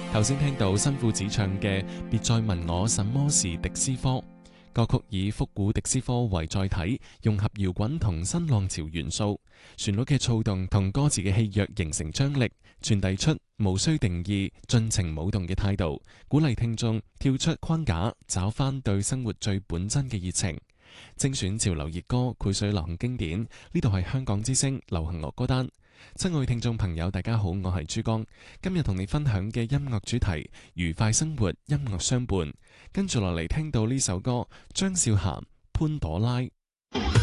頭先聽到新婦子唱嘅《別再問我什麼是迪斯科》歌曲，以復古迪斯科為載體，融合搖滾同新浪潮元素，旋律嘅躁動同歌詞嘅氣弱形成張力，傳遞出無需定義、盡情舞動嘅態度，鼓勵聽眾跳出框架，找翻對生活最本真嘅熱情。精選潮流熱歌，膾萃流行經典，呢度係香港之聲流行樂歌單。親愛聽眾朋友，大家好，我係珠江，今日同你分享嘅音樂主題愉快生活，音樂相伴。跟住落嚟聽到呢首歌，張韶涵潘朵拉。